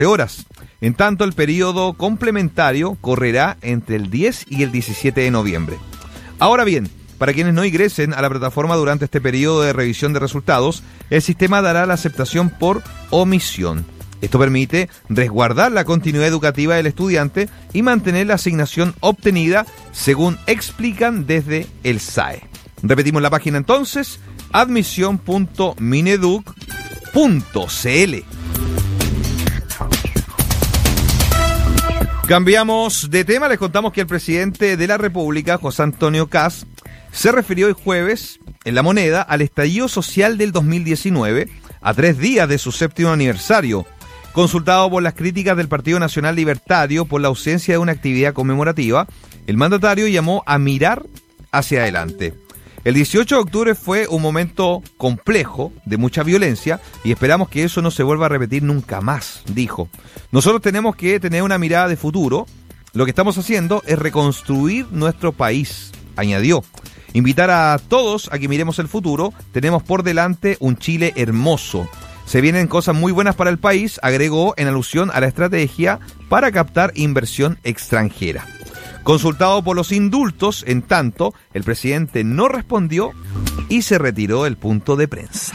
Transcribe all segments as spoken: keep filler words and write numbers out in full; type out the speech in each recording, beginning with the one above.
horas. En tanto, el periodo complementario correrá entre el diez y el diecisiete de noviembre. Ahora bien, para quienes no ingresen a la plataforma durante este periodo de revisión de resultados, el sistema dará la aceptación por omisión. Esto permite resguardar la continuidad educativa del estudiante y mantener la asignación obtenida, según explican desde el S A E. Repetimos la página entonces, admisión punto mineduc punto c l. Cambiamos de tema, les contamos que el presidente de la República, José Antonio Kast, se refirió hoy jueves en La Moneda al estallido social del dos mil diecinueve, a tres días de su séptimo aniversario. Consultado por las críticas del Partido Nacional Libertario por la ausencia de una actividad conmemorativa, el mandatario llamó a mirar hacia adelante. El dieciocho de octubre fue un momento complejo, de mucha violencia, y esperamos que eso no se vuelva a repetir nunca más, dijo. Nosotros tenemos que tener una mirada de futuro. Lo que estamos haciendo es reconstruir nuestro país, añadió. Invitar a todos a que miremos el futuro. Tenemos por delante un Chile hermoso. Se vienen cosas muy buenas para el país, agregó en alusión a la estrategia para captar inversión extranjera. Consultado por los indultos, en tanto, el presidente no respondió y se retiró del punto de prensa.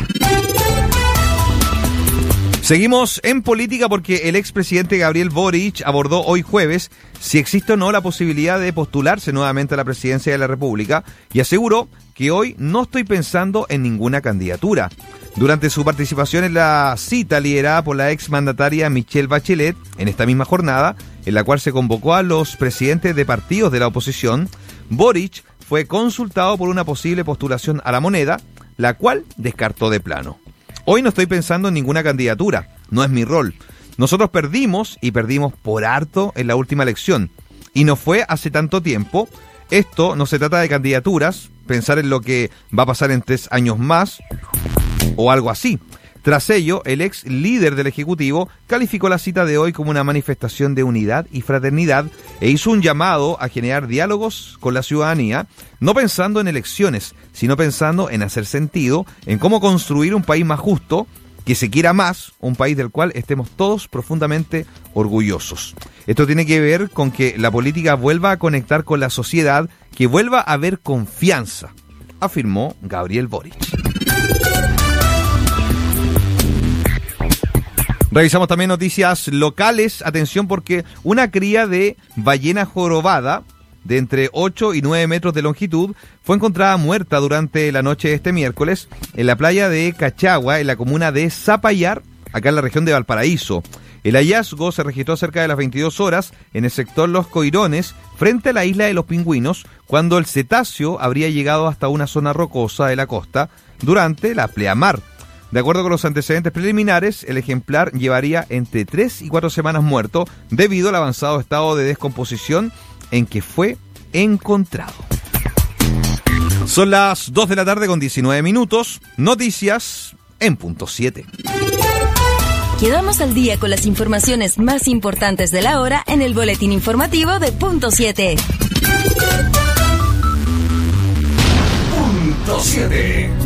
Seguimos en política porque el expresidente Gabriel Boric abordó hoy jueves si existe o no la posibilidad de postularse nuevamente a la presidencia de la República y aseguró que hoy no estoy pensando en ninguna candidatura. Durante su participación en la cita liderada por la exmandataria Michelle Bachelet, en esta misma jornada, en la cual se convocó a los presidentes de partidos de la oposición, Boric fue consultado por una posible postulación a La Moneda, la cual descartó de plano. Hoy no estoy pensando en ninguna candidatura, no es mi rol. Nosotros perdimos y perdimos por harto en la última elección. Y no fue hace tanto tiempo. Esto no se trata de candidaturas, pensar en lo que va a pasar en tres años más o algo así. Tras ello, el ex líder del Ejecutivo calificó la cita de hoy como una manifestación de unidad y fraternidad e hizo un llamado a generar diálogos con la ciudadanía, no pensando en elecciones, sino pensando en hacer sentido, en cómo construir un país más justo, que se quiera más, un país del cual estemos todos profundamente orgullosos. Esto tiene que ver con que la política vuelva a conectar con la sociedad, que vuelva a haber confianza, afirmó Gabriel Boric. Revisamos también noticias locales. Atención porque una cría de ballena jorobada de entre ocho y nueve metros de longitud fue encontrada muerta durante la noche de este miércoles en la playa de Cachagua, en la comuna de Zapallar, acá en la región de Valparaíso. El hallazgo se registró cerca de las veintidós horas en el sector Los Coirones, frente a la isla de los Pingüinos, cuando el cetáceo habría llegado hasta una zona rocosa de la costa durante la pleamar. De acuerdo con los antecedentes preliminares, el ejemplar llevaría entre tres y cuatro semanas muerto debido al avanzado estado de descomposición en que fue encontrado. Son las dos de la tarde con diecinueve minutos. Noticias en punto siete. Quedamos al día con las informaciones más importantes de la hora en el boletín informativo de punto siete. Punto siete.